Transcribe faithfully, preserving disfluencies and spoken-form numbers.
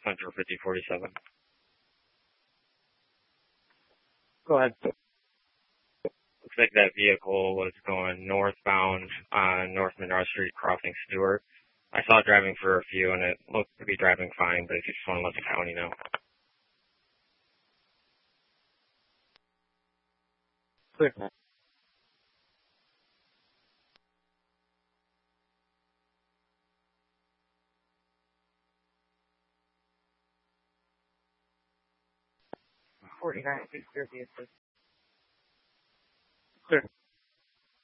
Central fifty forty-seven. Go ahead. Looks like that vehicle was going northbound on North Monroe Street crossing Stewart. I saw it driving for a few, and it looked to be driving fine, but if you just want to let the county know. Clear. forty-nine, six thirty. Clear.